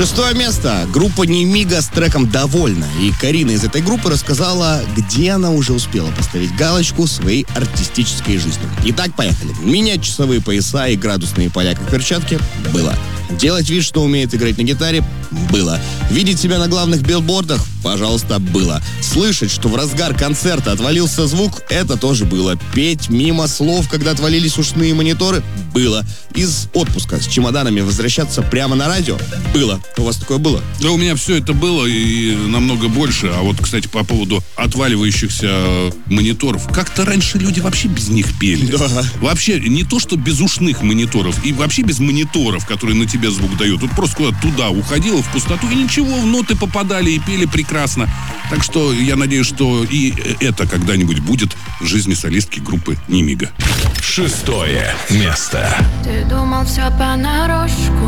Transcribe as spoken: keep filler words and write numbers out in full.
Шестое место. Группа Немига с треком «Довольно». И Карина из этой группы рассказала, где она уже успела поставить галочку своей артистической жизни. Итак, поехали. Менять часовые пояса и градусные поля как перчатки – было. Делать вид, что умеет играть на гитаре – было. Видеть себя на главных билбордах – пожалуйста, было. Слышать, что в разгар концерта отвалился звук – это тоже было. Петь мимо слов, когда отвалились ушные мониторы – было. Из отпуска с чемоданами возвращаться прямо на радио – было. У вас такое было? Да, у меня все это было и намного больше. А вот, кстати, по поводу отваливающихся мониторов. Как-то раньше люди вообще без них пели. Да. Вообще, не то, что без ушных мониторов, и вообще без мониторов, которые на тебя звук дают. Вот просто куда-то туда уходило, в пустоту, и ничего, в ноты попадали и пели прекрасно. Так что я надеюсь, что и это когда-нибудь будет в жизни солистки группы Немига. Шестое место. Ты думал все понарошку,